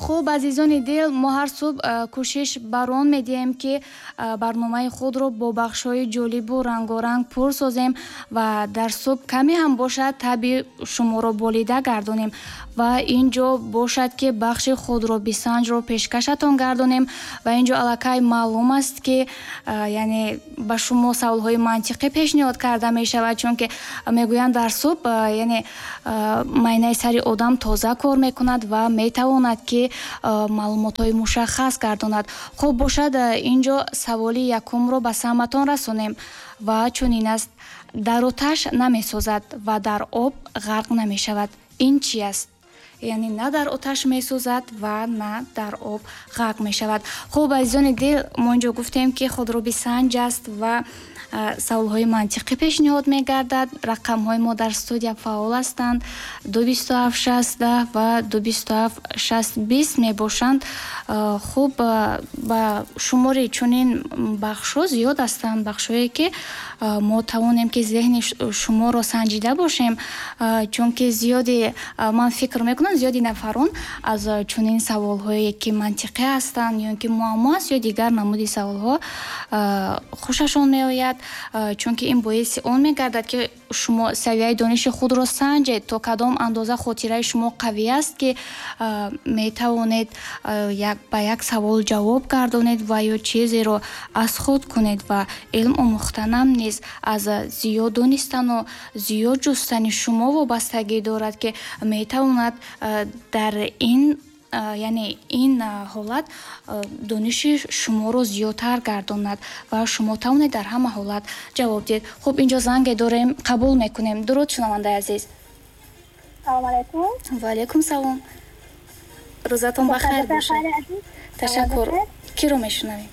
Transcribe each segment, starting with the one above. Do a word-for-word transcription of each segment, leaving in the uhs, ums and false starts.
хуб азизони дил, мо ҳар субҳ кӯшиш бар он медиҳем ки барномаи худро бо бахшҳои ҷолибу рангоранг пур созем ва дар субҳ каме ҳам бошад таби шуморо болида гардонем ва ин ҷо бошад ки бахши худробисанҷро пешкашатон гардонем ва ин ҷо аллакай маълум аст ки яъне ба шумо саволҳои мантиқӣ пешниҳод карда мешавад, чунки мегӯянд дар субҳ яъне майнаи сари одам тоза кор мекунад ва метавонад ки маълумотҳои мушаххас гардонад. хуб бошад ин ҷо саволи якумро ба саматон расонем ва чунин аст: дар оташ намесӯзад ва дар об ғарқ намешавад. ин чи аст? яъне на дар оташ месӯзад ва на дар об ғарқ мешавад. хуб азизони дил, мо ин ҷо гуфтем ки худробисанҷ аст ва саволҳои мантиқӣ пешниҳод мегардад. рақамҳои мо дар студия фаъол ҳастанд: ду бисту ҳафт шаст даҳ ва ду бисту ҳафт шаст бист мебошанд. хуб ба шумори чунин бахшҳо зиёд ҳастанд, бахшҳое ки мо тавонем ки зеҳни шуморо санҷида бошем, чунки зиёди ман фикр мекунам зиёди нафарон аз чунин саволҳое ки мантиқӣ ҳастанд ё ин ки муаммо аст ё дигар намуди саволҳо хушашон меояд, чунки ин боиси он мегардад ки шумо савияи дониши худро санҷед, то кадом андоза хотираи шумо қавӣ аст ки метавонед ба як савол ҷавоб гардонед ва ё чизеро аз худ кунед. ва илм омӯхтанам низ аз зиёд донистану зиёд ҷустани шумо вобастагӣ дорад ки метавонад дар ин яъне ин ҳолат дониши шуморо зиёдтар гардонад ва шумо тавонед дар ҳама ҳолат ҷавоб диҳед. хуб инҷо занге дорем, қабул мекунем. дуруд шунавандаи азиз. салому алайкум. ва алайкум салом. рӯзатон бахайр бошад. ташаккур. киро мешунавем?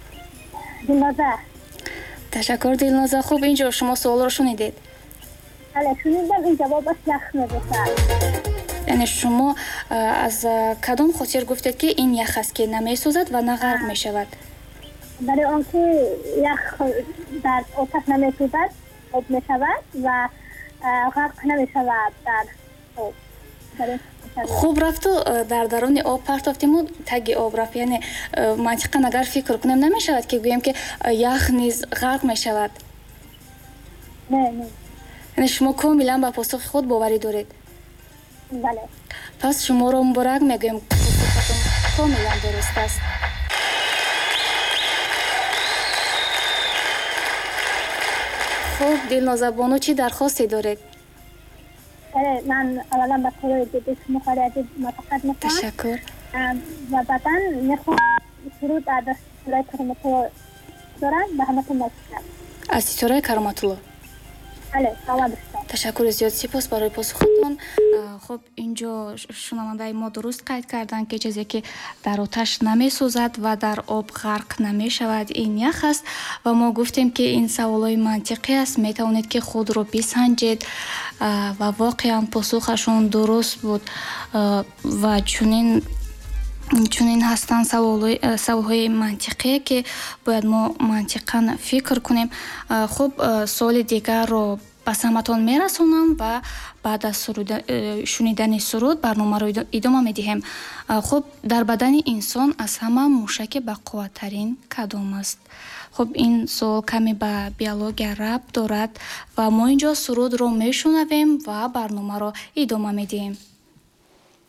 Дилноза. ташаккур Дилноза. хуб инҷо шумо суолро шунидед? бале, шунидам. ин ҷавобаш ях мебошад. яъне шумо аз кадом хотир гуфтед ки ин ях аст ки намесӯзад ва на ғарқ мешавад? барои он ки ях дар оташ намесӯзад, об мешавад ва ғарқ намешавад дар об. хуб рафту дар даруни об партофтиму таги об рафт. яъне мантиқан агар фикр кунем намешавад ки гӯем ки ях низ ғарқ мешавад? не не яъне шумо комилан ба посухи худ боварӣ доред? бале. пас шуморо муборак мегӯем, посухатон комилан дуруст аст. хуб Дилноза бону чӣ дархосте доред? бале, ман аввалан ба корои диди шумо хари азиз муваффақият мехоҳам. ташаккур. ва баъдан мехоҳам суруд аз ситораи кароматулло дорам ба ҳаматон мавҷудам. аз ситораи кароматулло? бале, саломат бошед. ташаккури зиёд, сипос барои посухатон. хуб инҷо шунавандаи мо дуруст қайд карданд ки чизе ки дар оташ намесӯзад ва дар об ғарқ намешавад ин ях аст ва мо гуфтем ки ин саволҳои мантиқӣ аст. метавонед ки худро бисанҷед ва воқеан посухашон дуруст буд ва чунин чунин ҳастанд саволҳои мантиқие ки бояд мо мантиқан фикр кунем. хуб суоли дигарро ба саматон мерасонам ва баъд аз шунидани суруд барномаро идома медиҳем. хуб дар бадани инсон аз ҳама мушаки бақувваттарин кадом аст? хуб ин суол каме ба биология рабт дорад ва мо инҷо сурудро мешунавем ва барномаро идома медиҳем.